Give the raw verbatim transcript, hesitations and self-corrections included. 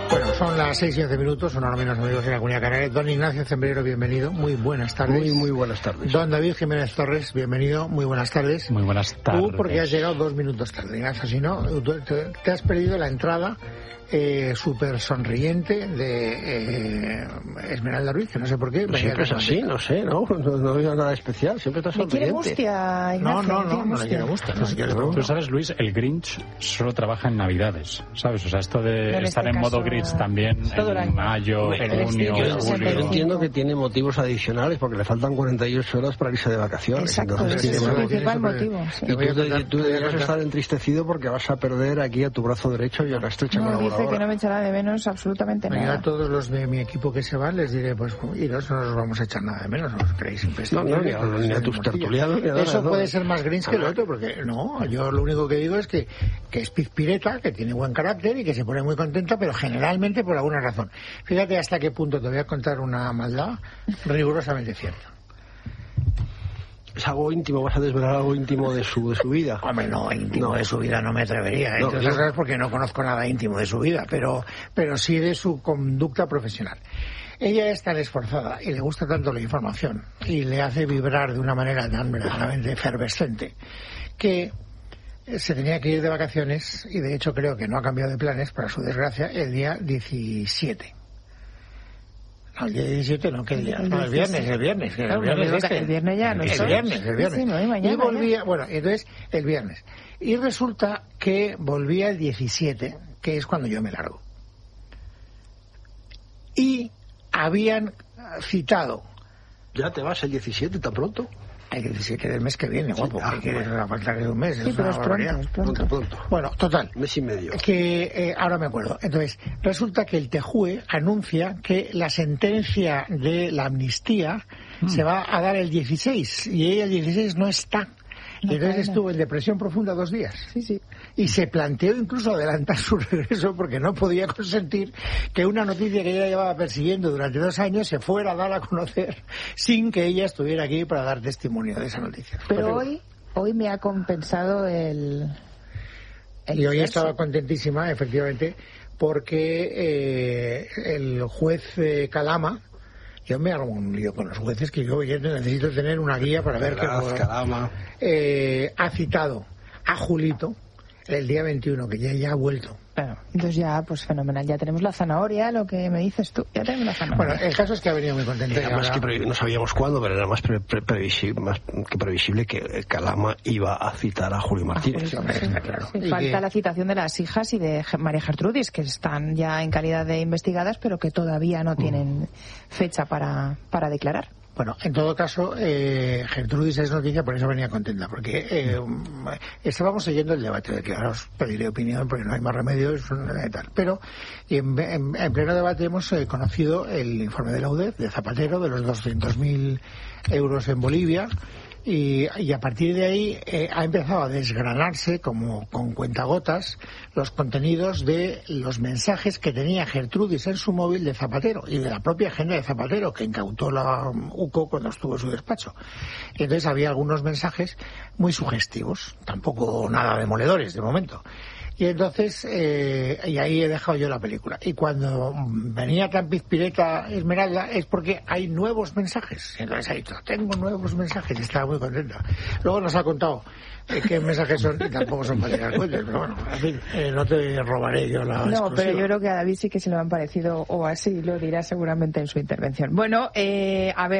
Bueno, son las seis y once minutos, son ahora menos amigos de la Comunidad Canaria. Don Ignacio Zembrero, bienvenido, muy buenas tardes. Muy, muy buenas tardes. Don David Jiménez Torres, bienvenido, muy buenas tardes. Muy buenas tardes. Tú, porque has llegado dos minutos tarde, Ignacio, si no, te, te has perdido la entrada eh, súper sonriente de eh, Esmeralda Ruiz, que no sé por qué. Siempre es así, no sé, ¿no? No, no veo nada especial, siempre estás sonriente. ¿Me quiere mustia, Ignacio? No, no, no, no le quiere mustia. No, si quieres, no. Tú sabes, Luis, el Grinch solo trabaja en Navidades, ¿sabes? O sea, esto de en estar este en caso, modo Grinch también en mayo, en junio, yo, julio. yo entiendo que tiene motivos adicionales porque le faltan cuarenta y ocho horas para irse de vacaciones. Exacto, entonces ese tiene es el motivos. principal motivo. Sí. Y tú, de, tú deberías estar entristecido porque vas a perder aquí a tu brazo derecho y a la estrecha no, colaboradora. dice que no me echará de menos absolutamente Mañana nada. A todos los de mi equipo que se van les diré, pues, iros, no nos vamos a echar nada de menos, ¿no os creéis? No, no, ni a, ni a tus tertulianos, ni a nada. Eso no. puede ser más Grinch que el otro, porque no, yo lo único que digo es que, que es pizpireta, que tiene buen carácter y que se pone muy contenta, pero generalmente por alguna razón. Fíjate hasta qué punto te voy a contar una maldad rigurosamente cierta. Es algo íntimo, vas a desvelar algo íntimo de su, de su vida. Hombre, no, íntimo no. de su vida no me atrevería, no, entre otras no. cosas porque no conozco nada íntimo de su vida, pero, pero sí de su conducta profesional. Ella es tan esforzada y le gusta tanto la información y le hace vibrar de una manera tan verdaderamente efervescente que se tenía que ir de vacaciones y de hecho creo que no ha cambiado de planes, para su desgracia, el día diecisiete. No, el día diecisiete no, ¿qué día? No, el viernes, el viernes. El Claro, viernes, el este. el viernes ya no El soy. viernes, el viernes. Sí, no, y mañana y volvía, ya. bueno, entonces el viernes. Y resulta que volvía el diecisiete, que es cuando yo me largo. Y habían citado. ¿Ya te vas el diecisiete tan pronto? El diecisiete del mes que viene, Sí, guapo. ah, ¿Qué quieres? bueno. A falta de un mes. Sí, es pero una es pronto, barbaridad. es pronto. Pronto, pronto. Bueno, total. Mes y medio. Que eh, ahora me acuerdo. Entonces, resulta que el T J U E anuncia que la sentencia de la amnistía mm. se va a dar el dieciséis y ella el dieciséis no está. No, y entonces claro. estuvo en depresión profunda dos días. Sí, sí. Y se planteó incluso adelantar su regreso porque no podía consentir que una noticia que ella llevaba persiguiendo durante dos años se fuera a dar a conocer sin que ella estuviera aquí para dar testimonio de esa noticia. Pero hoy, hoy me ha compensado el... el Y hoy verso. estaba contentísima, efectivamente, porque eh, el juez eh, Calama, yo me hago un lío con los jueces, que yo ya necesito tener una guía para ver Calama, qué Calama. Eh, ha citado a Julito el día veintiuno, que ya, ya ha vuelto. Claro, entonces ya, pues fenomenal, ya tenemos la zanahoria, lo que me dices tú, ya tenemos la zanahoria. Bueno, el caso es que ha venido muy contenta. Era más ahora... que previ- no sabíamos cuándo, pero era más, pre- pre- previsible, más que previsible que Calama iba a citar a Julio Martínez. Sí, hombre, está claro. Sí, Y falta que- la citación de las hijas y de Ge- María Gertrudis, que están ya en calidad de investigadas, pero que todavía no tienen fecha para, para declarar. Bueno, en todo caso, eh, Gertrudis es noticia, por eso venía contenta, porque eh, estábamos siguiendo el debate, de que ahora os pediré opinión porque no hay más remedios, eh, tal. Pero en, en, en pleno debate hemos eh, conocido el informe de la U D E F, de Zapatero, de los doscientos mil euros en Bolivia, y, y a partir de ahí eh, ha empezado a desgranarse como con cuentagotas los contenidos de los mensajes que tenía Gertrudis en su móvil de Zapatero y de la propia agenda de Zapatero que incautó la U C O cuando estuvo en su despacho. Y entonces había algunos mensajes muy sugestivos, tampoco nada demoledores de momento. Y entonces, eh, y ahí he dejado yo la película. Y cuando venía tan pizpireta Esmeralda es porque hay nuevos mensajes. Y entonces ha dicho, tengo nuevos mensajes, y estaba muy contenta. Luego nos ha contado eh, qué mensajes son, y tampoco son para tirar cuentas, pero bueno, en fin, eh, no te robaré yo la No, exclusiva. pero yo creo que a David sí que se le han parecido, o así lo dirá seguramente en su intervención. Bueno, eh, a ver.